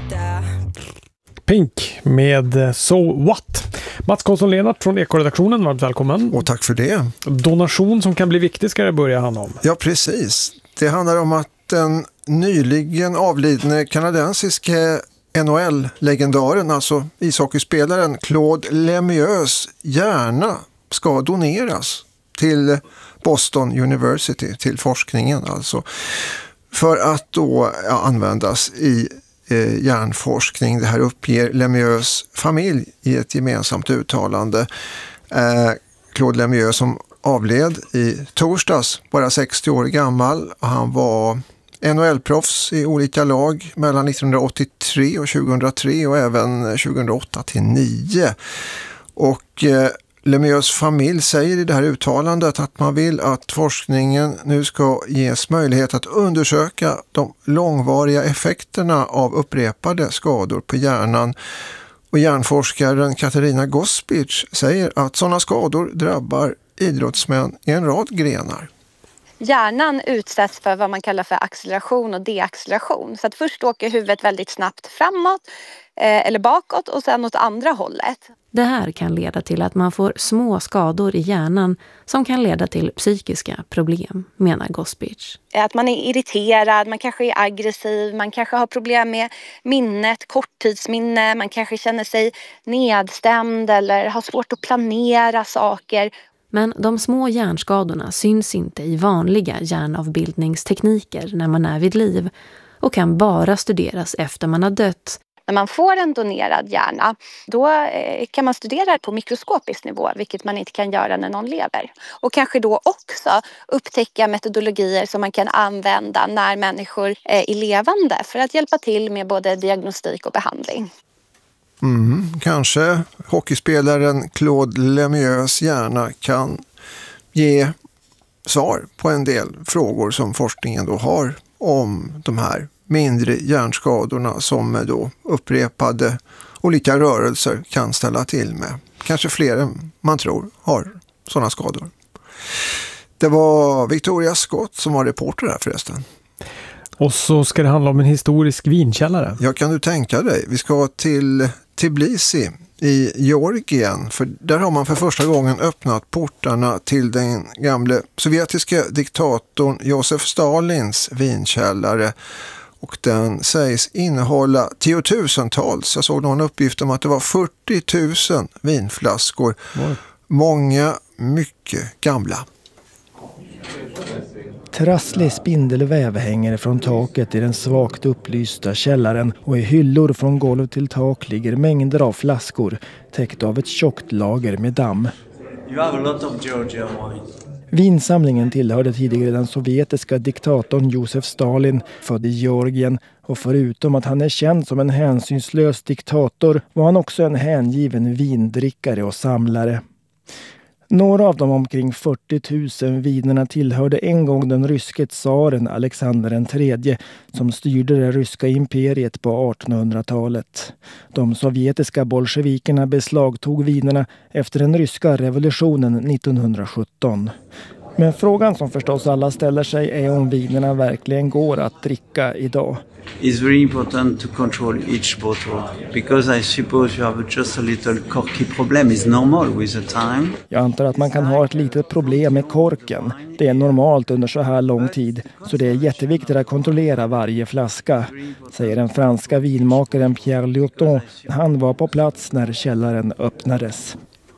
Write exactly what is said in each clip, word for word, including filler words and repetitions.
Pink med So What. Mats Karlsson-Lenart från Ekoredaktionen, varmt välkommen. Och tack för det. Donation som kan bli viktig ska det börja handla om. Ja, precis. Det handlar om att den nyligen avlidne kanadensiske N H L-legendaren, alltså ishockeyspelaren Claude Lemieux hjärna ska doneras till Boston University, till forskningen alltså, för att då ja, användas i eh, hjärnforskning. Det här uppger Lemieux familj i ett gemensamt uttalande. Eh, Claude Lemieux som avled i torsdags, bara sextio år gammal. Han var N H L-proffs i olika lag mellan nittonhundraåttiotre och tjugohundratre och även tjugohundraåtta till nio. Och eh, Lemieux familj säger i det här uttalandet att man vill att forskningen nu ska ges möjlighet att undersöka de långvariga effekterna av upprepade skador på hjärnan. Och hjärnforskaren Katarina Gospic säger att sådana skador drabbar idrottsmän i en rad grenar. Hjärnan utsätts för vad man kallar för acceleration och deacceleration. Så att först åker huvudet väldigt snabbt framåt eh, eller bakåt och sen åt andra hållet. Det här kan leda till att man får små skador i hjärnan som kan leda till psykiska problem, menar Gospic. Att man är irriterad, man kanske är aggressiv, man kanske har problem med minnet, korttidsminne, man kanske känner sig nedstämd eller har svårt att planera saker. Men de små hjärnskadorna syns inte i vanliga hjärnavbildningstekniker när man är vid liv och kan bara studeras efter man har dött. När man får en donerad hjärna, då kan man studera på mikroskopisk nivå, vilket man inte kan göra när någon lever. Och kanske då också upptäcka metodologier som man kan använda när människor är levande för att hjälpa till med både diagnostik och behandling. Mm, kanske hockeyspelaren Claude Lemieux hjärna kan ge svar på en del frågor som forskningen då har om de här mindre hjärnskadorna som då upprepade olika rörelser kan ställa till med. Kanske fler än man tror har sådana skador. Det var Victoria Scott som var reporter här förresten. Och så ska det handla om en historisk vinkällare. Ja, kan du tänka dig. Vi ska till Tbilisi i Georgien, för där har man för första gången öppnat portarna till den gamle sovjetiska diktatorn Josef Stalins vinkällare. Och den sägs innehålla tiotusentals. Jag såg någon uppgift om att det var fyrtio tusen vinflaskor. Oj. Många mycket gamla. Trasslig spindelväv hänger från taket i den svagt upplysta källaren och i hyllor från golv till tak ligger mängder av flaskor täckt av ett tjockt lager med damm. You have a lot of Georgian wine. Vinsamlingen tillhörde tidigare den sovjetiska diktatorn Josef Stalin, född i Georgien, och förutom att han är känd som en hänsynslös diktator var han också en hängiven vindrickare och samlare. Några av de omkring fyrtio tusen vinerna tillhörde en gång den ryske tsaren Alexander den tredje som styrde det ryska imperiet på artonhundratalet. De sovjetiska bolsjevikerna beslagtog vinerna efter den ryska revolutionen nittonhundrasjutton. Men frågan som förstås alla ställer sig är om vinerna verkligen går att dricka idag. It's very important to control each bottle because I suppose you have just a little corky problem. It's normal with the time. Jag antar att man kan ha ett litet problem med korken. Det är normalt under så här lång tid, så det är jätteviktigt att kontrollera varje flaska, säger den franska vinmakaren Pierre Lurton. Han var på plats när källaren öppnades.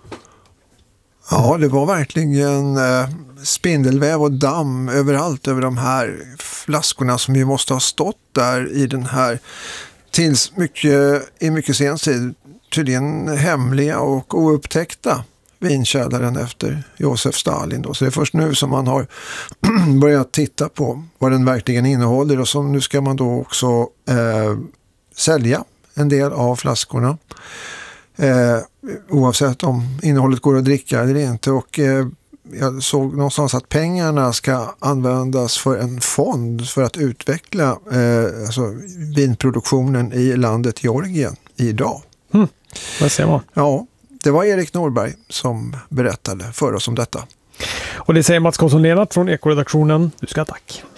Ja, det var verkligen eh, spindelväv och damm överallt över de här flaskorna som ju måste ha stått där i den här tills mycket, i mycket sen tid tydligen hemliga och oupptäckta vinkällaren efter Josef Stalin då. Så det är först nu som man har börjat titta på vad den verkligen innehåller och så nu ska man då också eh, sälja en del av flaskorna. Eh, oavsett om innehållet går att dricka eller inte och eh, jag såg någonstans att pengarna ska användas för en fond för att utveckla eh, alltså vinproduktionen i landet Georgien idag. Hmm. Vad säger man? Ja, det var Erik Norberg som berättade för oss om detta. Och det säger Mats Karlsson-Lenart från Ekoredaktionen. Du ska tack.